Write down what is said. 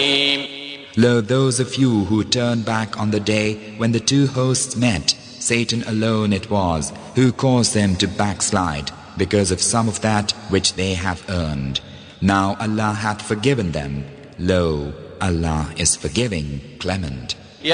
Lo, those of you who turn back on the day when the two hosts met, Satan alone it was who caused them to backslide because of some of that which they have earned. Now Allah hath forgiven them. Lo, Allah is forgiving, clement.